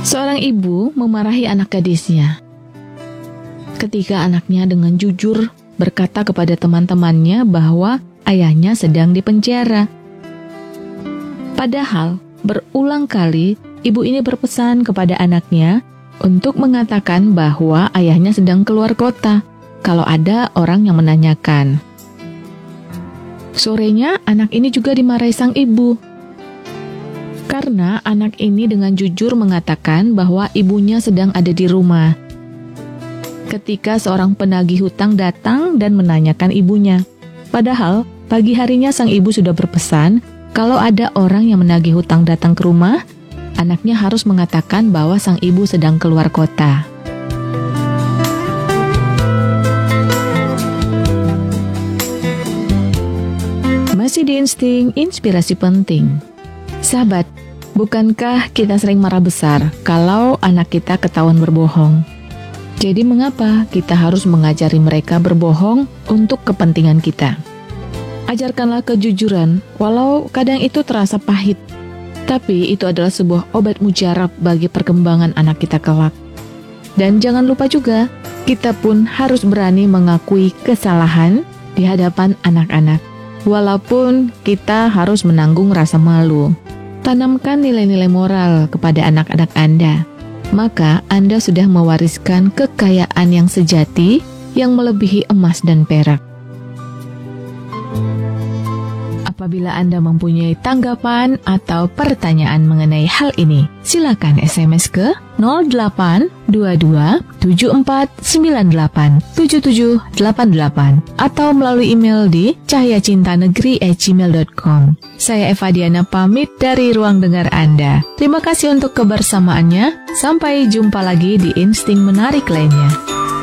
Seorang ibu memarahi anak gadisnya ketika anaknya dengan jujur berkata kepada teman-temannya bahwa ayahnya sedang dipenjara. Padahal berulang kali ibu ini berpesan kepada anaknya untuk mengatakan bahwa ayahnya sedang keluar kota kalau ada orang yang menanyakan. Sorenya anak ini juga dimarahi sang ibu karena anak ini dengan jujur mengatakan bahwa ibunya sedang ada di rumah. Ketika seorang penagih hutang datang dan menanyakan ibunya. Padahal pagi harinya sang ibu sudah berpesan kalau ada orang yang menagih hutang datang ke rumah, anaknya harus mengatakan bahwa sang ibu sedang keluar kota. Masih di Insting Inspirasi Penting. Sahabat, bukankah kita sering marah besar kalau anak kita ketahuan berbohong? Jadi mengapa kita harus mengajari mereka berbohong untuk kepentingan kita? Ajarkanlah kejujuran, walau kadang itu terasa pahit. Tapi itu adalah sebuah obat mujarab bagi perkembangan anak kita kelak. Dan jangan lupa juga, kita pun harus berani mengakui kesalahan di hadapan anak-anak. Walaupun kita harus menanggung rasa malu. Tanamkan nilai-nilai moral kepada anak-anak Anda. Maka Anda sudah mewariskan kekayaan yang sejati yang melebihi emas dan perak. Apabila Anda mempunyai tanggapan atau pertanyaan mengenai hal ini, silakan SMS ke 0822-7498-7788 atau melalui email di cahayacintanegeri@gmail.com. Saya Eva Diana pamit dari ruang dengar Anda. Terima kasih untuk kebersamaannya. Sampai jumpa lagi di Insting Menarik lainnya.